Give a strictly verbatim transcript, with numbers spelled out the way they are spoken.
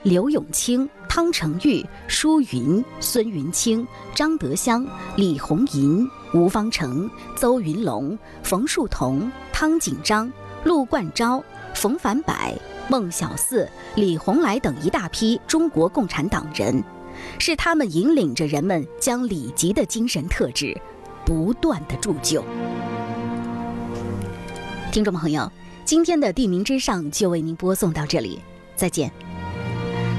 刘永清、汤成玉、舒云、孙云清、张德香、李红银、吴方成、邹云龙、冯树桐、汤锦章、陆冠昭、冯凡柏、孟小四、李洪来等一大批中国共产党人，是他们引领着人们将李吉的精神特质不断地铸就。听众朋友，今天的地名之上就为您播送到这里，再见。